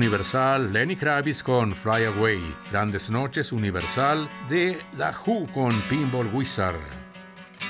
Universal, Lenny Kravitz con Fly Away. Grandes Noches Universal de The Who con Pinball Wizard.